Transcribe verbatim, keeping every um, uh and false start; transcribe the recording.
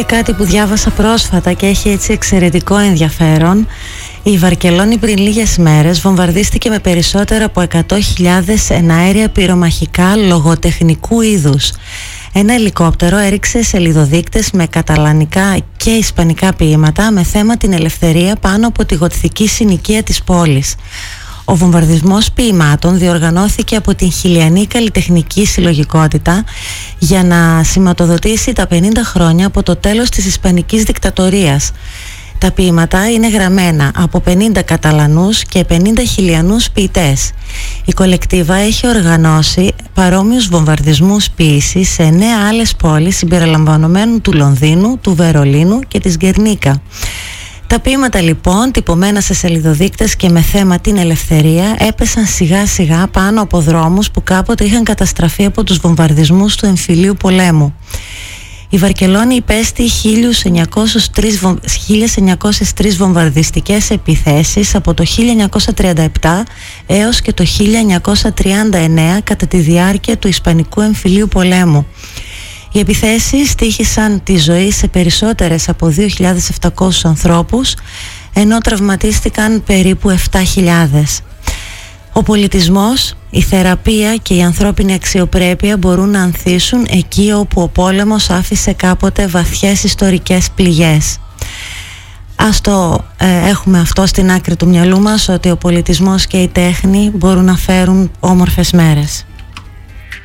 Και κάτι που διάβασα πρόσφατα και έχει έτσι εξαιρετικό ενδιαφέρον. Η Βαρκελόνη πριν λίγες μέρες βομβαρδίστηκε με περισσότερα από εκατό χιλιάδες εναέρια πυρομαχικά λογοτεχνικού είδους. Ένα ελικόπτερο έριξε σελιδοδείκτες με καταλανικά και ισπανικά ποίηματα με θέμα την ελευθερία πάνω από τη γοτθική συνοικία της πόλης. Ο βομβαρδισμός ποιημάτων διοργανώθηκε από την Χιλιανή Καλλιτεχνική Συλλογικότητα για να σηματοδοτήσει τα πενήντα χρόνια από το τέλος της Ισπανικής Δικτατορίας. Τα ποίηματα είναι γραμμένα από πενήντα Καταλανούς και πενήντα Χιλιανούς ποιητές. Η κολεκτίβα έχει οργανώσει παρόμοιους βομβαρδισμούς ποίησης σε εννέα άλλες πόλεις συμπεριλαμβανομένου του Λονδίνου, του Βερολίνου και της Γκερνίκα. Τα ποίηματα λοιπόν, τυπωμένα σε σελιδοδείκτες και με θέμα την ελευθερία, έπεσαν σιγά σιγά πάνω από δρόμους που κάποτε είχαν καταστραφεί από τους βομβαρδισμούς του εμφυλίου πολέμου. Η Βαρκελόνη υπέστη χίλιες εννιακόσιες τρεις βομβαρδιστικές επιθέσεις από το χίλια εννιακόσια τριάντα επτά έως και το χίλια εννιακόσια τριάντα εννέα κατά τη διάρκεια του Ισπανικού εμφυλίου πολέμου. Οι επιθέσεις τύχησαν τη ζωή σε περισσότερες από δύο χιλιάδες επτακόσιους ανθρώπους, ενώ τραυματίστηκαν περίπου επτά χιλιάδες. Ο πολιτισμός, η θεραπεία και η ανθρώπινη αξιοπρέπεια μπορούν να ανθίσουν εκεί όπου ο πόλεμος άφησε κάποτε βαθιές ιστορικές πληγές. Ας το ε, έχουμε αυτό στην άκρη του μυαλού μας, ότι ο πολιτισμός και η τέχνη μπορούν να φέρουν όμορφες μέρες.